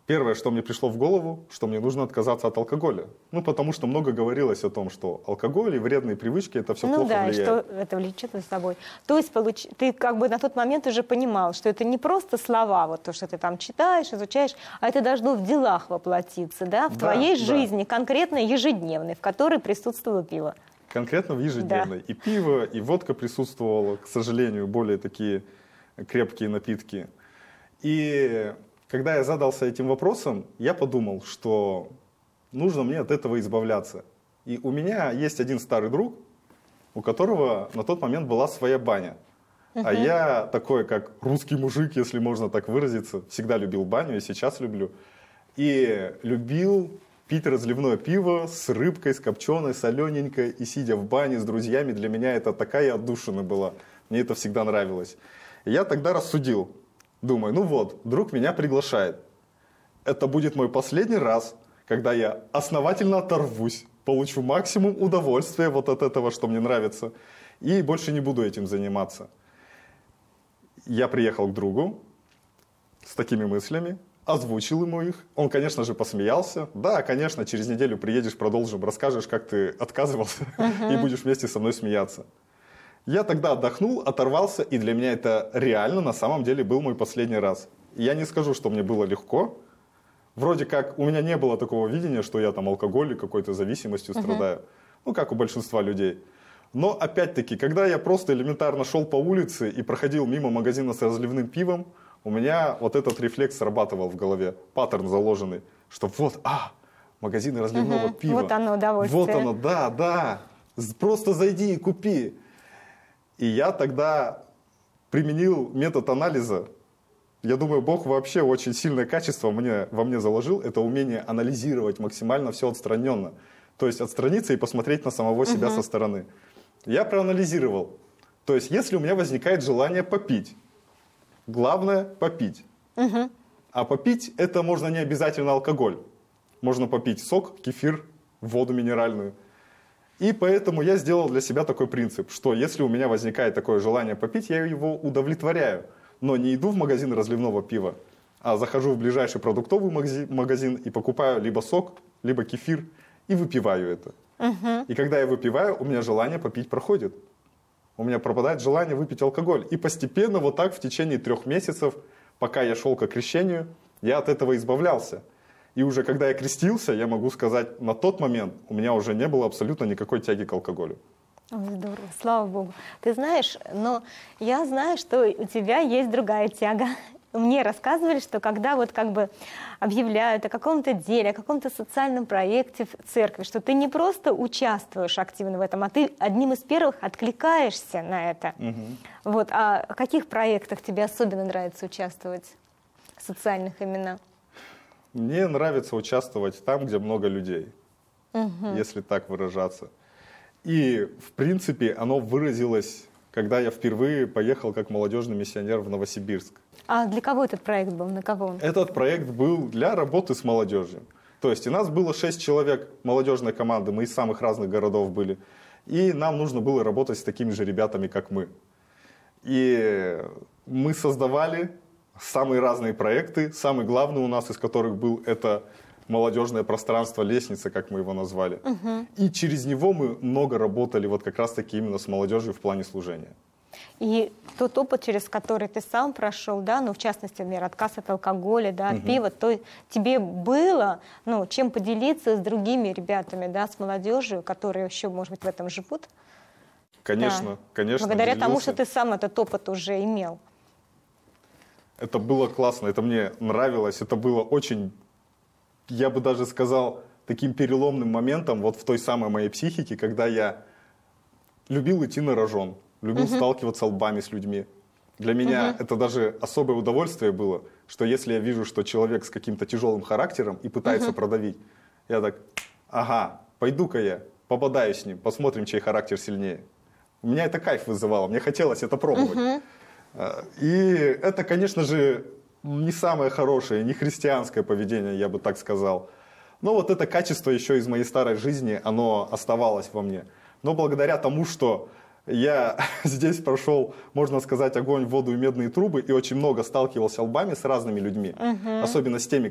Первое, что мне пришло в голову, что мне нужно отказаться от алкоголя. Ну, потому что много говорилось о том, что алкоголь и вредные привычки, это все плохо влияет. Ну да, что это влечет за собой. То есть ты как бы на тот момент уже понимал, что это не просто слова, вот то, что ты там читаешь, изучаешь, а это должно в делах воплотиться, да, в твоей жизни, конкретно ежедневной, в которой присутствовало пиво. Конкретно в ежедневной. Да. И пиво, и водка присутствовало, к сожалению, более такие крепкие напитки. И когда я задался этим вопросом, я подумал, что нужно мне от этого избавляться. И у меня есть один старый друг, у которого на тот момент была своя баня. А я такой, как русский мужик, если можно так выразиться, всегда любил баню и сейчас люблю. И любил пить разливное пиво с рыбкой, с копченой, солененькой. И сидя в бане с друзьями, для меня это такая отдушина была. Мне это всегда нравилось. И я тогда рассудил. Думаю, ну вот, друг меня приглашает. Это будет мой последний раз, когда я основательно оторвусь, получу максимум удовольствия вот от этого, что мне нравится, и больше не буду этим заниматься. Я приехал к другу с такими мыслями, озвучил ему их. Он, конечно же, посмеялся. Да, конечно, через неделю приедешь, продолжим, расскажешь, как ты отказывался, и будешь вместе со мной смеяться. Я тогда отдохнул, оторвался, и для меня это реально на самом деле был мой последний раз. Я не скажу, что мне было легко. Вроде как у меня не было такого видения, что я там алкоголик, какой-то зависимостью страдаю. Ну, как у большинства людей. Но опять-таки, когда я просто элементарно шел по улице и проходил мимо магазина с разливным пивом, у меня вот этот рефлекс срабатывал в голове, паттерн заложенный, что вот, магазины разливного пива. Вот оно удовольствие. Вот оно, да, просто зайди и купи. И я тогда применил метод анализа. Я думаю, Бог вообще очень сильное качество во мне заложил. Это умение анализировать максимально все отстраненно. То есть отстраниться и посмотреть на самого себя со стороны. Я проанализировал. То есть если у меня возникает желание попить, главное попить. А попить это можно не обязательно алкоголь. Можно попить сок, кефир, воду минеральную. И поэтому я сделал для себя такой принцип, что если у меня возникает такое желание попить, я его удовлетворяю. Но не иду в магазин разливного пива, а захожу в ближайший продуктовый магазин и покупаю либо сок, либо кефир и выпиваю это. И когда я выпиваю, у меня желание попить проходит. У меня пропадает желание выпить алкоголь. И постепенно вот так в течение 3 месяцев, пока я шел к крещению, я от этого избавлялся. И уже когда я крестился, я могу сказать, на тот момент у меня уже не было абсолютно никакой тяги к алкоголю. Ой, здорово, слава Богу. Ты знаешь, но я знаю, что у тебя есть другая тяга. Мне рассказывали, что когда вот как бы объявляют о каком-то деле, о каком-то социальном проекте в церкви, что ты не просто участвуешь активно в этом, а ты одним из первых откликаешься на это. Вот, а в каких проектах тебе особенно нравится участвовать, социальных именно? Мне нравится участвовать там, где много людей, если так выражаться. И, в принципе, оно выразилось, когда я впервые поехал как молодежный миссионер в Новосибирск. А для кого этот проект был? На кого он? Этот проект был для работы с молодежью. То есть у нас было 6 человек молодежной команды, мы из самых разных городов были. И нам нужно было работать с такими же ребятами, как мы. И мы создавали самые разные проекты. Самый главный у нас из которых был это молодежное пространство, лестница, как мы его назвали. И через него мы много работали вот как раз-таки именно с молодежью в плане служения. И тот опыт, через который ты сам прошел, да, ну, в частности, например, отказ от алкоголя, да, от пива, то тебе было, ну, чем поделиться с другими ребятами, да, с молодежью, которые еще, может быть, в этом живут? Конечно, да. конечно. Благодаря тому, что ты сам этот опыт уже имел. Это было классно, это мне нравилось, это было очень, я бы даже сказал, таким переломным моментом вот в той самой моей психике, когда я любил идти на рожон, любил сталкиваться лбами с людьми. Для меня это даже особое удовольствие было, что если я вижу, что человек с каким-то тяжелым характером и пытается продавить, я так, ага, пойду-ка я, пободаю с ним, посмотрим, чей характер сильнее. У меня это кайф вызывало, мне хотелось это пробовать. И это, конечно же, не самое хорошее, не христианское поведение, я бы так сказал. Но вот это качество еще из моей старой жизни, оно оставалось во мне. Но благодаря тому, что я здесь прошел, можно сказать, огонь, воду и медные трубы, и очень много сталкивался лбами с разными людьми, особенно с теми,